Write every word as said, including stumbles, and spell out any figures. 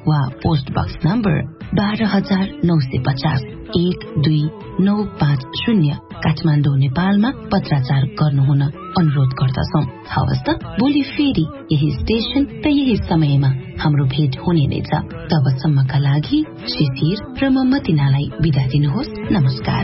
वा post box number बाह्र हजार नौ सय पचास एक दुई नौ पाँच शून्य काठमाडौँ नेपालमा पत्राचार गर्नुहुन अनुरोध गर्दछौ। हवस् त, भोलि फेरि यही स्टेशन र यही समयमा हाम्रो भेट हुने नै छ। तबसम्मका लागि शिशिर र म मतिनालाई बिदा दिनुहोस्। नमस्कार।